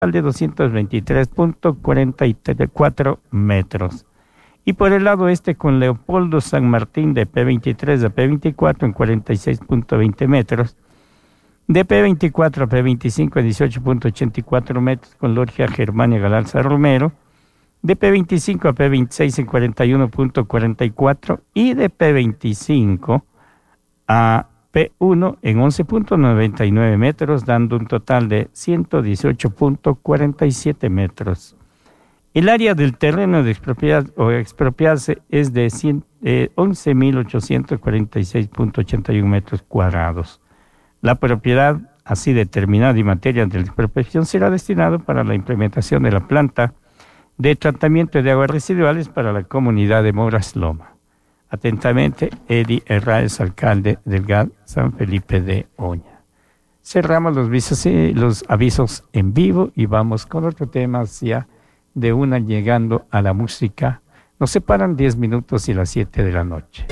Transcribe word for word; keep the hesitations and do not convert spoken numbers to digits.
de doscientos veintitrés punto cuarenta y cuatro metros. Y por el lado este con Leopoldo San Martín de P veintitrés a P veinticuatro en cuarenta y seis punto veinte metros. De P veinticuatro a P veinticinco en dieciocho punto ochenta y cuatro metros con Lorgia Germania Galarza Romero. De P veinticinco a P veintiséis en cuarenta y uno punto cuarenta y cuatro y de P veinticinco a P uno en once punto noventa y nueve metros, dando un total de ciento dieciocho punto cuarenta y siete metros. El área del terreno de expropiar o expropiarse es de eh, once mil ochocientos cuarenta y seis punto ochenta y uno metros cuadrados. La propiedad así determinada y materia de la expropiación será destinado para la implementación de la planta de tratamiento de aguas residuales para la comunidad de Moras Loma. Atentamente, Eddie Herráez, alcalde del G A D San Felipe de Oña. Cerramos los avisos, los avisos en vivo y vamos con otro tema ya de una llegando a la música. Nos separan diez minutos y las siete de la noche.